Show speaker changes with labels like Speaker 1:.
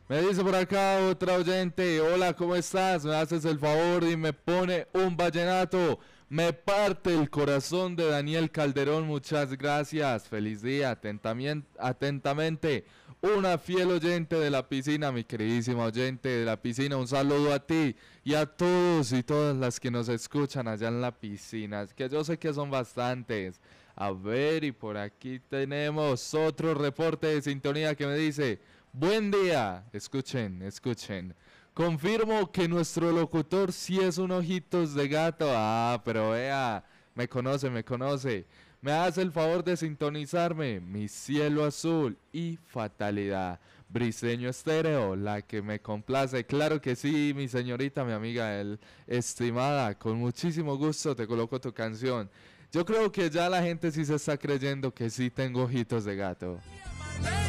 Speaker 1: Me dice por acá otra oyente, hola, ¿cómo estás? Me haces el favor y me pone un vallenato. Me parte el corazón de Daniel Calderón, muchas gracias. Feliz día, atentamente. Una fiel oyente de la piscina, mi queridísima oyente de la piscina. Un saludo a ti y a todos y todas las que nos escuchan allá en la piscina. Que yo sé que son bastantes. A ver, y por aquí tenemos otro reporte de sintonía que me dice... Buen día, escuchen, escuchen. Confirmo que nuestro locutor sí es un ojitos de gato. Ah, pero vea, me conoce, me conoce. Me hace el favor de sintonizarme. Mi cielo azul y fatalidad. Briseño Estéreo, la que me complace. Claro que sí, mi señorita, mi amiga, estimada. Con muchísimo gusto te coloco tu canción. Yo creo que ya la gente sí se está creyendo que sí tengo ojitos de gato.